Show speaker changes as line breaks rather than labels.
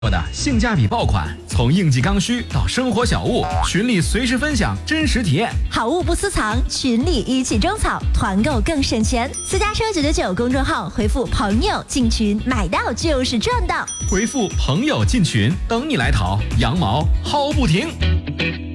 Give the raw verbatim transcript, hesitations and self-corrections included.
的性价比爆款，从应季刚需到生活小物，群里随时分享真实体验，
好物不私藏，群里一起种草，团购更省钱。私家车九九九公众号回复朋友进群，买到就是赚到。
回复朋友进群，等你来淘，羊毛薅不停。